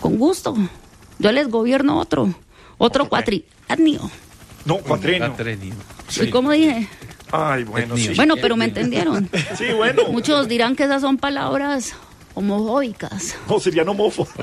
Con gusto. Yo les gobierno otro cuatrienio. No, cuatrenio. ¿Y cómo dije? Ay, bueno, sí. Bueno, pero me entendieron. Sí, bueno. Muchos dirán que esas son palabras homofóbicas. No, serían homófobos.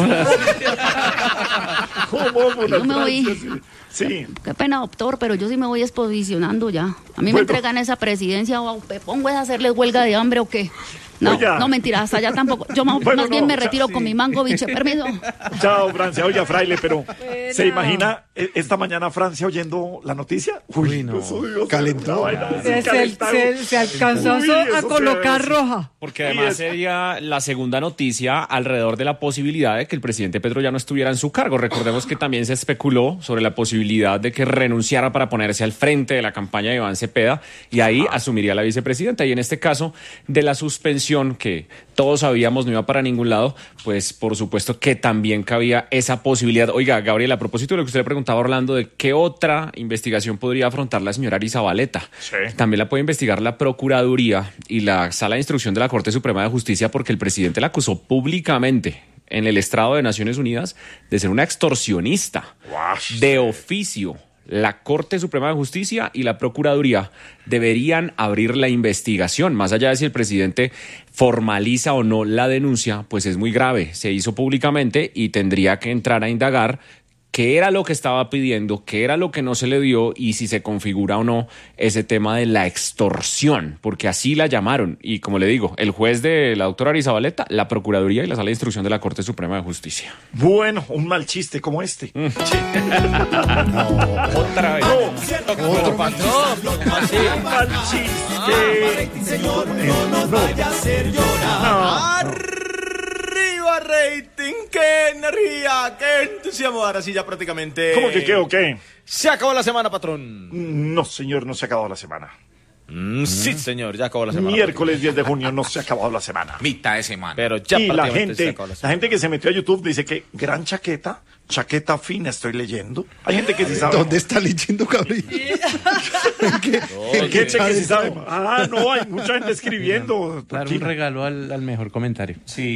Yo me voy. Sí. Qué pena, doctor, pero yo sí me voy exposicionando ya. A mí me entregan esa presidencia o me pongo a hacerles huelga de hambre o qué. No, Oiga. no, mentira, hasta allá tampoco. Yo más bien me retiro con mi Mangovich, permiso. Chao, Francia. Oiga, fraile, pero ¿se imagina esta mañana Francia oyendo la noticia? Uy, no. Calentó. Se alcanzó a colocar roja. Porque además sería la segunda noticia alrededor de la posibilidad de que el presidente Petro ya no estuviera en su cargo. Recordemos que también se especuló sobre la posibilidad de que renunciara para ponerse al frente de la campaña de Iván Cepeda y ahí asumiría la vicepresidenta. Y en este caso, de la suspensión que todos sabíamos no iba para ningún lado, pues por supuesto que también cabía esa posibilidad. Oiga, Gabriel, a propósito de lo que usted le preguntaba a Orlando, ¿de qué otra investigación podría afrontar la señora Arizabaleta? Sí. También la puede investigar la Procuraduría y la Sala de Instrucción de la Corte Suprema de Justicia porque el presidente la acusó públicamente en el estrado de Naciones Unidas de ser una extorsionista de oficio. La Corte Suprema de Justicia y la Procuraduría deberían abrir la investigación. Más allá de si el presidente formaliza o no la denuncia, pues es muy grave. Se hizo públicamente y tendría que entrar a indagar qué era lo que estaba pidiendo, qué era lo que no se le dio y si se configura o no ese tema de la extorsión, porque así la llamaron. Y como le digo, el juez de la doctora Arizabaleta, la Procuraduría y la Sala de Instrucción de la Corte Suprema de Justicia. Bueno, un mal chiste como este. No, otra vez. Otro patrón. Un mal chiste. No vaya a hacer llorar. ¡Arriba, rating! ¡Qué energía! ¡Qué entusiasmo! Ahora sí, ya prácticamente... ¿Cómo que qué o qué? Se acabó la semana, patrón. No, señor, no se ha acabado la semana. Sí, señor, ya acabó la semana. Miércoles 10 de junio no se ha acabado la semana. Mitad de semana. Pero ya Y la prácticamente se gente, acabó la la semana. gente que se metió a YouTube dice que gran chaqueta fina estoy leyendo. Hay gente que sí sabe. ¿Dónde está leyendo, Gabriel? Hay gente que sí sabe. Ah, no, hay mucha gente escribiendo. Dar un Tranquilo. regalo al mejor comentario. Sí.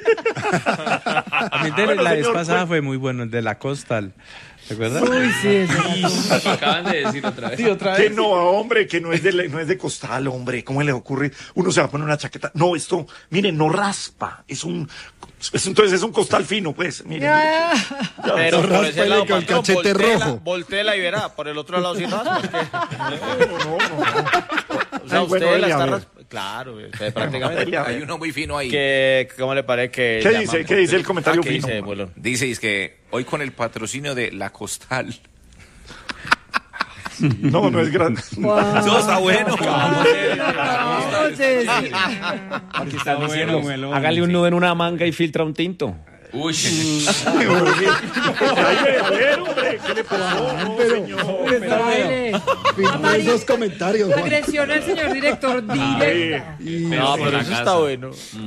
A mí Bueno, la vez señor, pasada pues. fue muy bueno, el de la Costal. ¿Te acuerdas? Uy, sí, eso. Acaban de decir otra vez. Sí, otra Que vez. no, hombre, que no es de costal, hombre. ¿Cómo le ocurre? Uno se va a poner una chaqueta. No, esto, miren, no raspa. Entonces es un costal fino, pues. Miren. Pero por Raspale ese lado, con el patrón, cachete voltéela, rojo. voltéela y verá. Por el otro lado sí raspa. es que- No. O sea, Ay, bueno, usted la dele a está ver. raspando. Claro, usted prácticamente. Dele a ver. Hay uno muy fino ahí. ¿Cómo le parece que ¿Qué llaman? dice? ¿Qué dice el comentario ¿Qué fino? dice, Bolón? Dice, es que hoy con el patrocinio de La Costal. No, no es grande. Eso está bueno. Aquí están diciendo, hágale un nudo en una manga y filtra un tinto. Uy. Ay, a ver, hombre, ¿qué le pasó? No, señor. Filtró esos comentarios, Juan. Agresión al señor director directa. No, pero eso está bueno.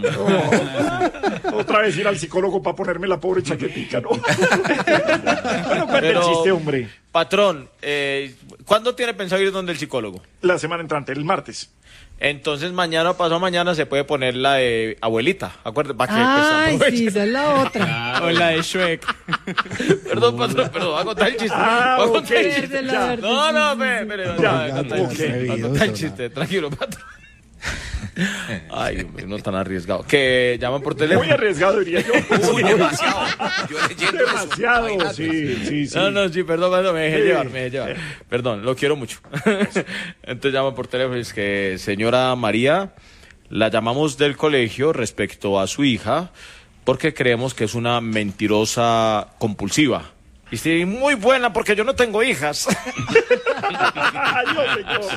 Otra vez ir al psicólogo para ponerme la pobre chaquetica, ¿no? Bueno, cuente el chiste, hombre. Patrón, ¿cuándo tiene pensado ir donde el psicólogo? La semana entrante, el martes. Entonces mañana o pasado mañana se puede poner la de abuelita. Acuérdate, para que Ay, pues, sí, esa es la otra. O la de Shrek. Perdón, patrón, perdón, voy a contar el chiste. Ah, Voy a ok. contar el chiste. Verde, la verde, No, no, sí, espere, Ya, voy a contar el ok. chiste. Voy a contar el chiste, tranquilo, patrón. Ay, hombre, no tan arriesgado. Que llaman por Muy teléfono. arriesgado, diría yo. Uy, demasiado. Yo leyendo eso. Demasiado, Imagínate. sí. No, sí, perdón, me dejé Sí. llevar. Perdón, lo quiero mucho. Entonces llaman por teléfono y es que, señora María, la llamamos del colegio respecto a su hija porque creemos que es una mentirosa compulsiva. Y sí, muy buena porque yo no tengo hijas. Ay, no, señor.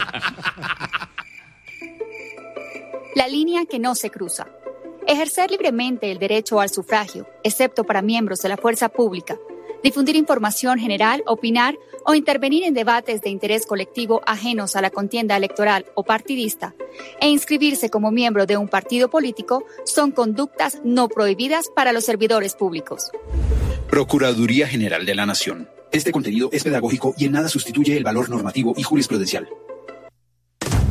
La línea que no se cruza. Ejercer libremente el derecho al sufragio, excepto para miembros de la fuerza pública. Difundir información general, opinar o intervenir en debates de interés colectivo ajenos a la contienda electoral o partidista e inscribirse como miembro de un partido político son conductas no prohibidas para los servidores públicos. Procuraduría General de la Nación. Este contenido es pedagógico y en nada sustituye el valor normativo y jurisprudencial.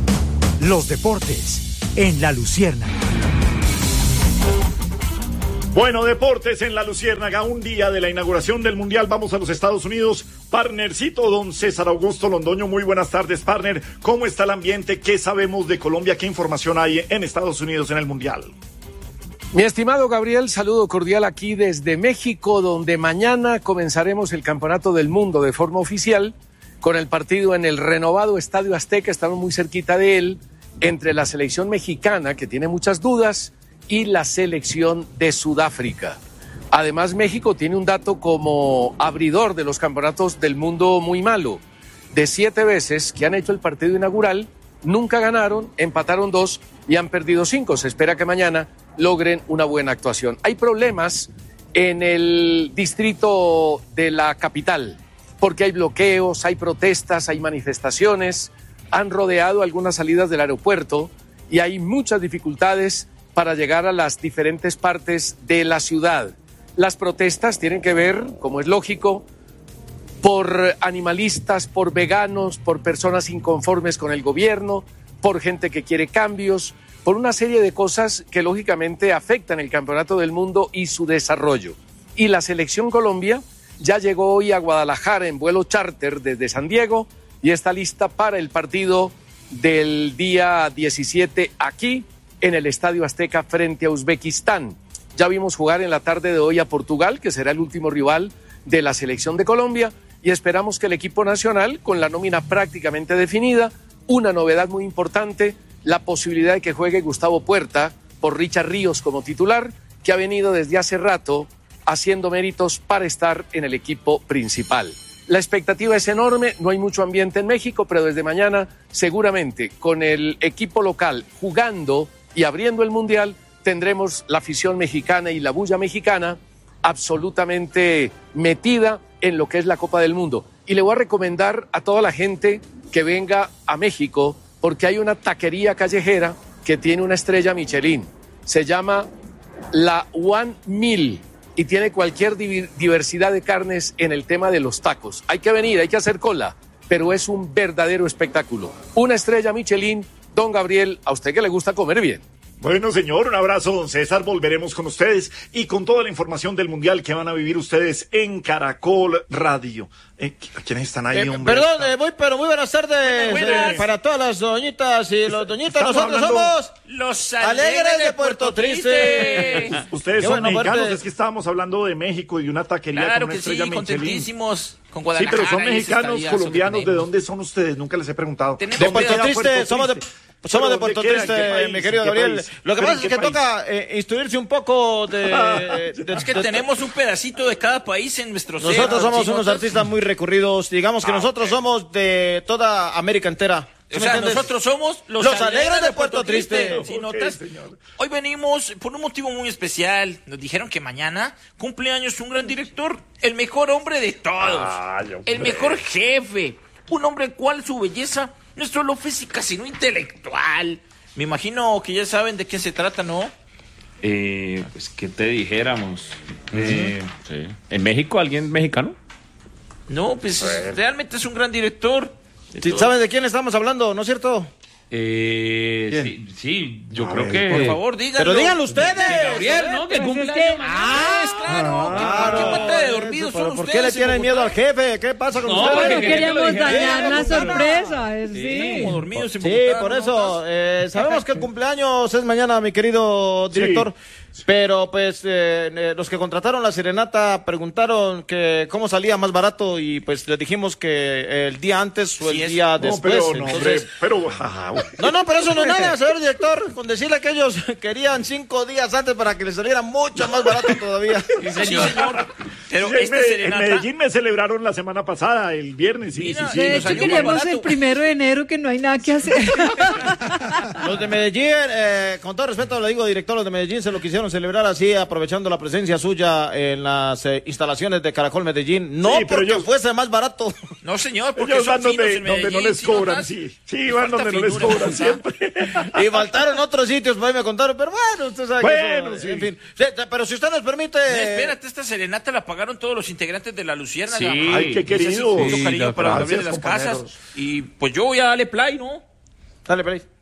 Los deportes en La Luciérnaga. Bueno, deportes en la Luciérnaga, un día de la inauguración del Mundial. Vamos a los Estados Unidos. Partnercito, don César Augusto Londoño. Muy buenas tardes, partner. ¿Cómo está el ambiente? ¿Qué sabemos de Colombia? ¿Qué información hay en Estados Unidos en el Mundial? Mi estimado Gabriel, saludo cordial aquí desde México, donde mañana comenzaremos el Campeonato del Mundo de forma oficial, con el partido en el renovado Estadio Azteca. Estamos muy cerquita de él, entre la selección mexicana, que tiene muchas dudas, y la selección de Sudáfrica. Además, México tiene un dato como abridor de los campeonatos del mundo muy malo. De 7 veces que han hecho el partido inaugural, nunca ganaron, empataron 2 y han perdido 5. Se espera que mañana logren una buena actuación. Hay problemas en el distrito de la capital, porque hay bloqueos, hay protestas, hay manifestaciones, han rodeado algunas salidas del aeropuerto y hay muchas dificultades para llegar a las diferentes partes de la ciudad. Las protestas tienen que ver, como es lógico, por animalistas, por veganos, por personas inconformes con el gobierno, por gente que quiere cambios, por una serie de cosas que lógicamente afectan el Campeonato del Mundo y su desarrollo. Y la Selección Colombia ya llegó hoy a Guadalajara en vuelo charter desde San Diego y está lista para el partido del día 17 aquí en el Estadio Azteca frente a Uzbekistán. Ya vimos jugar en la tarde de hoy a Portugal, que será el último rival de la selección de Colombia, y esperamos que el equipo nacional, con la nómina prácticamente definida, una novedad muy importante, la posibilidad de que juegue Gustavo Puerta por Richard Ríos como titular, que ha venido desde hace rato haciendo méritos para estar en el equipo principal. La expectativa es enorme, no hay mucho ambiente en México, pero desde mañana seguramente con el equipo local jugando y abriendo el Mundial, tendremos la afición mexicana y la bulla mexicana absolutamente metida en lo que es la Copa del Mundo. Y le voy a recomendar a toda la gente que venga a México, porque hay una taquería callejera que tiene una estrella Michelin. Se llama la One Meal y tiene cualquier diversidad de carnes en el tema de los tacos. Hay que venir, hay que hacer cola, pero es un verdadero espectáculo. Una estrella Michelin. Don Gabriel, a usted que le gusta comer bien. Bueno, señor, un abrazo, don César. Volveremos con ustedes y con toda la información del Mundial que van a vivir ustedes en Caracol Radio. ¿Quiénes están ahí, hombre? Perdón, pero muy buenas tardes para todas las doñitas y los doñitas. Nosotros somos los Alegres de Puerto Triste. Ustedes son mexicanos, es que estábamos hablando de México y de una taquería claro con una que estrella sí, Michelin. Contentísimos con Guadalajara. Sí, pero son mexicanos, colombianos. ¿De dónde son ustedes? Nunca les he preguntado. De Puerto Triste, somos de Puerto Triste, mi querido Gabriel. Lo que pasa es que toca instruirse un poco de... Es que tenemos un pedacito de cada país en nuestro ser. Nosotros somos unos artistas muy recurridos. Digamos que nosotros somos de toda América entera. O sea, nosotros somos los Alegres de Puerto Triste. ¿Sí notas? Hoy venimos por un motivo muy especial. Nos dijeron que mañana cumpleaños un gran director, el mejor hombre de todos, el mejor jefe, un hombre al cual su belleza no es solo física, sino intelectual. Me imagino que ya saben de qué se trata, ¿no? Pues, ¿qué te dijéramos? Sí. ¿En México alguien mexicano? No, pues realmente es un gran director. Sí, ¿saben de quién estamos hablando, no es cierto? Sí, yo creo que... Por favor, díganlo. Pero díganlo ustedes. Gabriel, ¿no? Que cumple años. Claro. ¿Qué falta de dormidos son ustedes? ¿Por qué le tienen miedo al jefe? ¿Qué pasa con ustedes? No queríamos dañar la sorpresa. Sí, como dormidos en sí, Bogotá, por ¿no? eso. Sabemos que el cumpleaños es mañana, mi querido director. Sí. Pero pues los que contrataron la serenata preguntaron que cómo salía más barato y pues les dijimos que el día antes o el día después. Pero eso no es nada, señor director, con decirle que ellos querían 5 días antes para que les saliera mucho más barato todavía. Sí, señor. Pero en Medellín me celebraron la semana pasada, el viernes. Sí. De hecho, queríamos el 1 de enero, que no hay nada que hacer. Los de Medellín, con todo respeto le digo, director, los de Medellín se lo quisieron celebrar así, aprovechando la presencia suya en las instalaciones de Caracol Medellín. No, porque fuese más barato. No, señor, porque ellos son van finos donde no les cobran, sí, van donde no les cobran siempre. Y faltaron otros sitios, por ahí me contaron, pero bueno, usted sabe que eso, sí. En fin. Pero si usted nos permite... espérate, esta serenata la pagaron todos los integrantes de la Luciérnaga. Sí. Ay, qué querido. Mucho cariño para Gabriel de las Casas. Y pues yo voy a darle play, ¿no? Dale play.